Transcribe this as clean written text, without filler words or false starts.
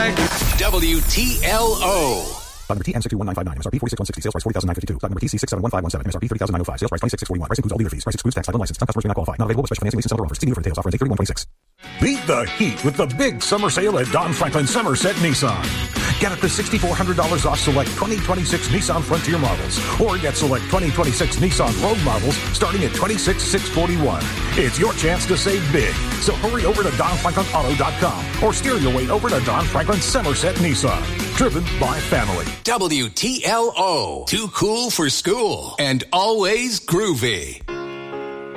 like. WTLO. Stock number TN621959, MSRP 46160, sales price $40,952. Stock number TC671517, MSRP $30,905, sales price $26,641. Price includes all dealer fees. Price excludes tax, title, and license. Some customers may not qualify. Not available with special financing, leasing, and other offers. See dealer for details. Offer ends date 31/26. Beat the heat with the big summer sale at Don Franklin Somerset Nissan. Get up to $6,400 off select 2026 Nissan Frontier models, or get select 2026 Nissan Rogue models starting at $26,641. It's your chance to save big. So hurry over to DonFranklinAuto.com or steer your way over to Don Franklin Somerset Nissan. Driven by family. WTLO. Too cool for school and always groovy.